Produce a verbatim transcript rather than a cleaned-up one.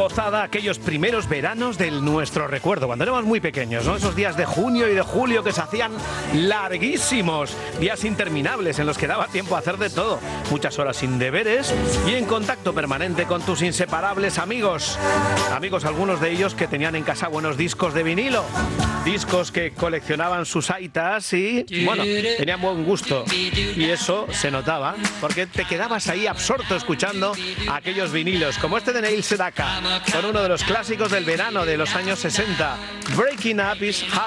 gozada aquellos primeros veranos de nuestro recuerdo, cuando éramos muy pequeños, ¿no? Esos días de junio y de julio que se hacían larguísimos, días interminables en los que daba tiempo a hacer de todo, muchas horas sin deberes y en contacto permanente con tus inseparables amigos. Amigos, algunos de ellos que tenían en casa buenos discos de vinilo, discos que coleccionaban sus aitas y, bueno, tenían buen gusto. Y eso se notaba, porque te quedabas ahí absorto escuchando aquellos vinilos, como este de Neil Sedaka, con uno de los clásicos del verano de los años sesenta, Breaking Up is Hard.